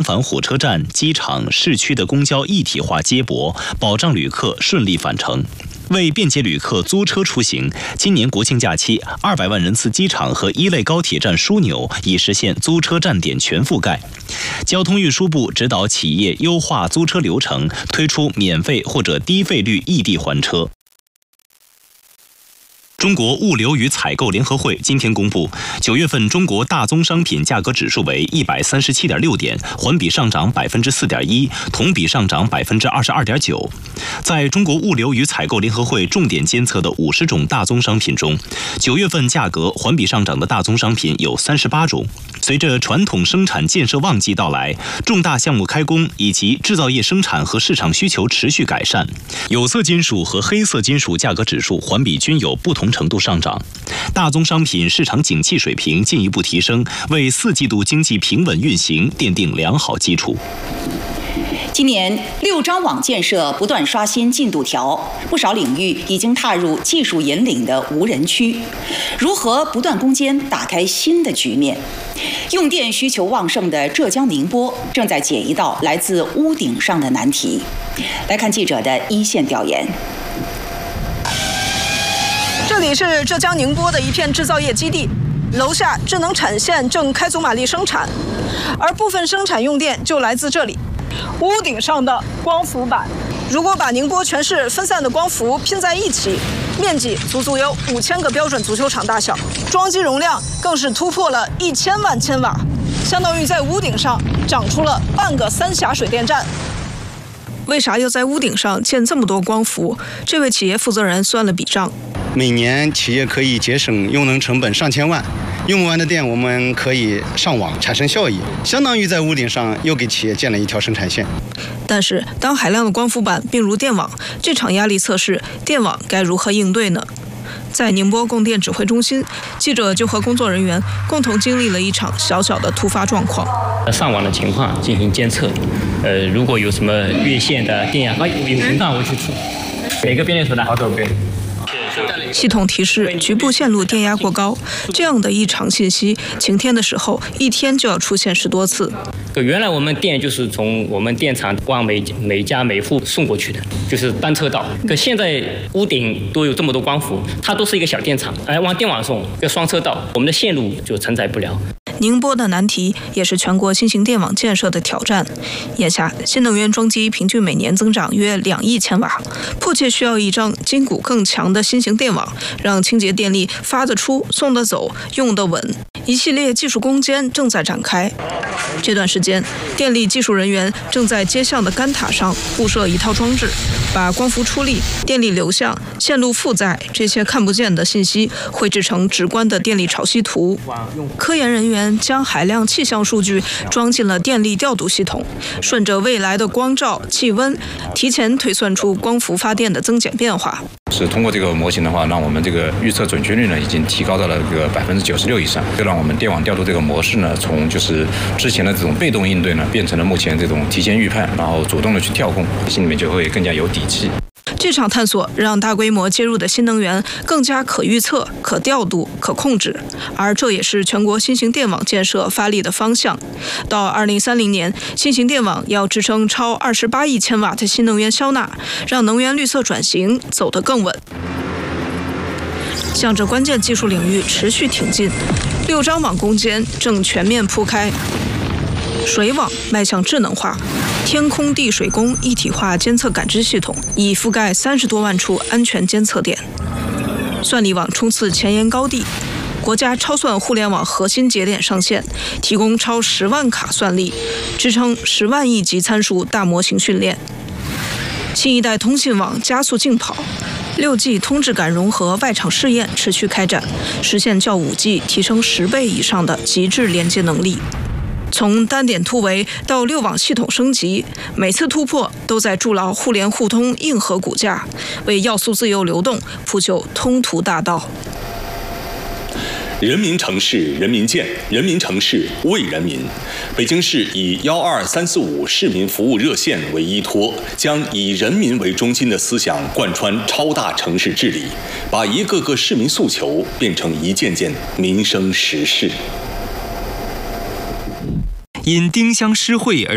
返火车站、机场、市区的公交一体化接驳，保障旅客顺利返程。为便捷旅客租车出行，今年国庆假期，200万人次机场和1类高铁站枢纽已实现租车站点全覆盖。交通运输部指导企业优化租车流程，推出免费或者低费率异地还车。中国物流与采购联合会今天公布，9月份中国大宗商品价格指数为137.6点，环比上涨4.1%，同比上涨22.9%。在中国物流与采购联合会重点监测的50种大宗商品中，9月份价格环比上涨的大宗商品有38种。随着传统生产建设旺季到来，重大项目开工以及制造业生产和市场需求持续改善，有色金属和黑色金属价格指数环比均有不同程度上涨。大宗商品市场景气水平进一步提升，为4季度经济平稳运行奠定良好基础。 今年6张网建设不断刷新进度条，不少领域已经踏入技术引领的无人区。如何不断攻坚，打开新的局面？用电需求旺盛的浙江宁波正在解一道来自屋顶上的难题。来看记者的一线调研。 这里是浙江宁波的一片制造业基地，楼下智能产线正开足马力生产，而部分生产用电就来自这里。屋顶上的光伏板，如果把宁波全市分散的光伏拼在一起，面积足足有5000个标准足球场大小，装机容量更是突破了1000万千瓦，相当于在屋顶上长出了半个三峡水电站。为啥要在屋顶上建这么多光伏？这位企业负责人算了笔账， 每年企业可以节省用能成本上千万。用不完的电，我们可以上网产生效益，相当于在屋顶上又给企业建了一条生产线。 但是，当海量的光伏板并入电网，这场压力测试，电网该如何应对呢？在宁波供电指挥中心，记者就和工作人员共同经历了一场小小的突发状况。 上网的情况进行监测，如果有什么越线的电压，有频道我去出，每个变电所的好多遍。 系统提示局部线路电压过高，这样的异常信息，晴天的时候一天就要出现10多次。 原来我们电就是从我们电厂往每家每户送过去的，就是单车道。可现在屋顶都有这么多光伏，它都是一个小电厂，往电网送，一个双车道，我们的线路就承载不了。 宁波的难题也是全国新型电网建设的挑战。眼下，新能源装机平均每年增长约2亿千瓦，迫切需要一张筋骨更强的新型电网，让清洁电力发得出、送得走、用得稳。一系列技术攻坚正在展开。这段时间，电力技术人员正在街巷的杆塔上布设一套装置，把光伏出力、电力流向、线路负载这些看不见的信息绘制成直观的电力潮汐图。科研人员将海量气象数据装进了电力调度系统，顺着未来的光照、气温，提前推算出光伏发电的增减变化。 是通过这个模型的话，让我们这个预测准确率呢，已经提高到了这个96%以上，就让我们电网调度这个模式呢，从就是之前的这种被动应对呢，变成了目前这种提前预判，然后主动的去调控，心里面就会更加有底气。 这场探索让大规模接入的新能源更加可预测、可调度、可控制，而这也是全国新型电网建设发力的方向。到2030年，新型电网要支撑超28亿千瓦的新能源消纳，让能源绿色转型走得更稳。向着关键技术领域持续挺进，6张网攻坚正全面铺开。水网迈向智能化，天空地水工一体化监测感知系统已覆盖30多万处安全监测点。算力网冲刺前沿高地，国家超算互联网核心节点上线，提供超10万卡算力，支撑10万亿级参数大模型训练。新一代通信网加速竞跑，6G 通质感融合外场试验持续开展，实现较5G 提升10倍以上的极致连接能力。从单点突围到6网系统升级，每次突破都在筑牢互联互通硬核骨架，为要素自由流动铺就通途大道。 人民城市人民建，人民城市为人民。北京市以12345市民服务热线为依托，将以人民为中心的思想贯穿超大城市治理，把一个个市民诉求变成一件件民生实事。 因丁香诗会而